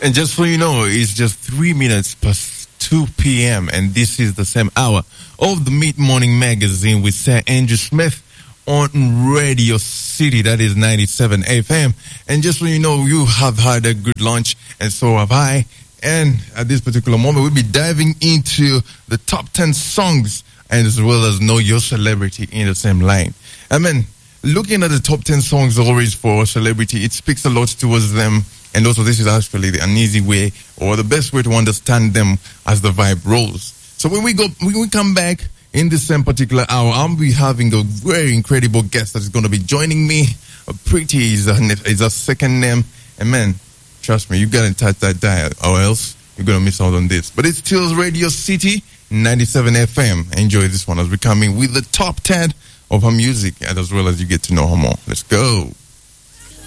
And just so you know, it's just 3 minutes past 2 p.m. and this is the same hour of the Mid-Morning Magazine with Sir Andrew Smith on Radio City, that is 97 FM. And just so you know, you have had a good lunch, and so have I. And at this particular moment, we'll be diving into the top 10 songs, and as well as know your celebrity in the same line. I mean, looking at the top 10 songs always for a celebrity, it speaks a lot towards them. And also, this is actually an easy way or the best way to understand them as the vibe rolls. So when we come back in the same particular hour, I'll be having a very incredible guest that is going to be joining me. Pretty is a second name. And man, trust me, you got to touch that dial or else you're going to miss out on this. But it's still Radio City, 97 FM. Enjoy this one as we're coming with the top 10 of her music, and as well as you get to know her more. Let's go.